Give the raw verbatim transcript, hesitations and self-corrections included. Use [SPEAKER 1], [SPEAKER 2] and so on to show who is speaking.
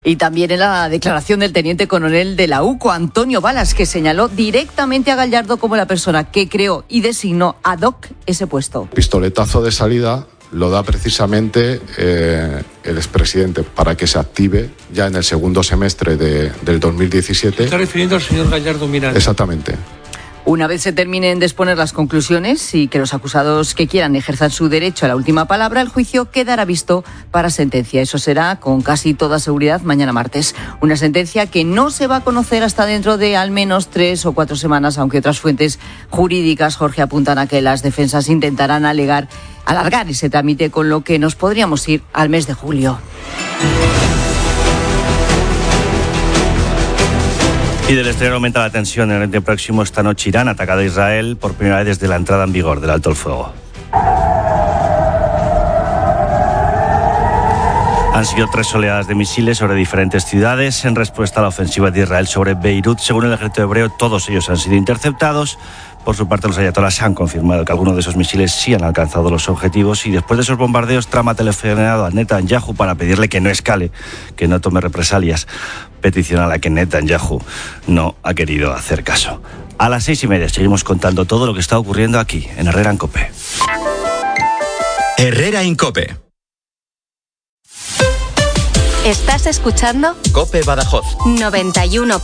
[SPEAKER 1] Y también en la declaración del teniente coronel de la UCO, Antonio Balas, que señaló directamente a Gallardo como la persona que creó y designó ad hoc ese puesto.
[SPEAKER 2] Pistoletazo de salida lo da precisamente eh, el expresidente para que se active ya en el segundo semestre de, del dos mil diecisiete.
[SPEAKER 3] ¿Se está refiriendo al señor Gallardo Miranda?
[SPEAKER 2] Exactamente.
[SPEAKER 1] Una vez se terminen de exponer las conclusiones y que los acusados que quieran ejerzan su derecho a la última palabra, el juicio quedará visto para sentencia. Eso será con casi toda seguridad mañana martes. Una sentencia que no se va a conocer hasta dentro de al menos tres o cuatro semanas, aunque otras fuentes jurídicas, Jorge, apuntan a que las defensas intentarán alegar, alargar ese trámite, con lo que nos podríamos ir al mes de julio.
[SPEAKER 4] Y del exterior aumenta la tensión en el Oriente Próximo. Esta noche Irán ha atacado a Israel por primera vez desde la entrada en vigor del alto el fuego. Han sido tres oleadas de misiles sobre diferentes ciudades en respuesta a la ofensiva de Israel sobre Beirut. Según el ejército hebreo, todos ellos han sido interceptados. Por su parte, los ayatolás han confirmado que algunos de esos misiles sí han alcanzado los objetivos, y después de esos bombardeos, Trump ha telefoneado a Netanyahu para pedirle que no escale, que no tome represalias. Petición a la que Netanyahu no ha querido hacer caso. A las seis y media seguimos contando todo lo que está ocurriendo aquí, en Herrera en COPE.
[SPEAKER 5] Herrera en COPE.
[SPEAKER 6] ¿Estás escuchando?
[SPEAKER 5] COPE Badajoz.
[SPEAKER 6] noventa y uno